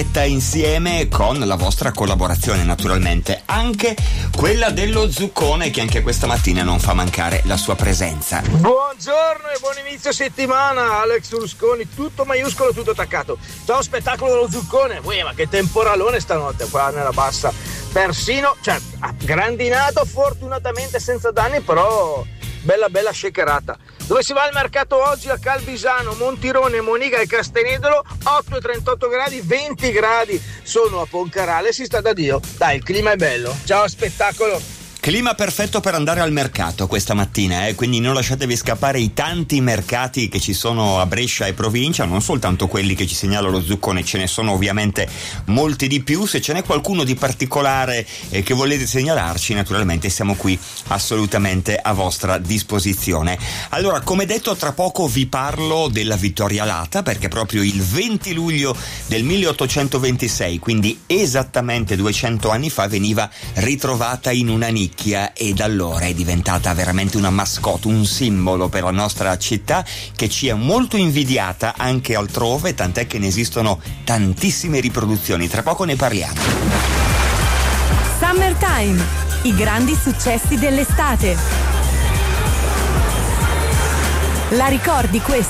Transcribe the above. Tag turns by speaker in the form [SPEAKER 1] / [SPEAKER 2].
[SPEAKER 1] insieme con la vostra collaborazione, naturalmente anche quella dello Zuccone, che anche questa mattina non fa mancare la sua presenza.
[SPEAKER 2] Buongiorno e buon inizio settimana, Alex Rusconi, tutto maiuscolo, tutto attaccato. Ciao, spettacolo dello Zuccone. Ma che temporalone stanotte qua nella bassa, persino, ha grandinato, fortunatamente senza danni, però bella shakerata. Dove si va al mercato oggi? A Calvisano, Montirone, Moniga e Castenedolo, 8,38 gradi, 20 gradi sono a Poncarale, si sta da Dio. Dai, il clima è bello. Ciao, spettacolo.
[SPEAKER 1] Clima perfetto per andare al mercato questa mattina, quindi non lasciatevi scappare i tanti mercati che ci sono a Brescia e provincia, non soltanto quelli che ci segnala lo Zuccone, ce ne sono ovviamente molti di più. Se ce n'è qualcuno di particolare che volete segnalarci, naturalmente siamo qui assolutamente a vostra disposizione. Allora, come detto, tra poco vi parlo della Vittoria Alata, perché proprio il 20 luglio del 1826, quindi esattamente 200 anni fa, veniva ritrovata in una nicchia e da allora è diventata veramente una mascotte, un simbolo per la nostra città, che ci è molto invidiata anche altrove, tant'è che ne esistono tantissime riproduzioni. Tra poco ne parliamo.
[SPEAKER 3] Summertime, i grandi successi dell'estate. La ricordi questa?